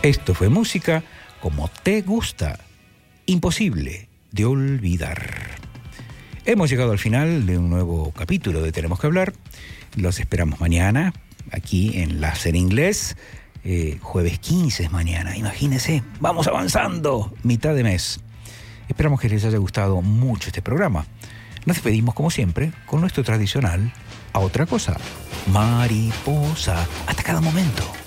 Esto fue música como te gusta, imposible de olvidar. Hemos llegado al final de un nuevo capítulo de Tenemos que Hablar. Los esperamos mañana, aquí en Láser Inglés. Jueves 15 es mañana, imagínense, vamos avanzando, mitad de mes. Esperamos que les haya gustado mucho este programa. Nos despedimos como siempre con nuestro tradicional A Otra Cosa, Mariposa. Hasta cada momento.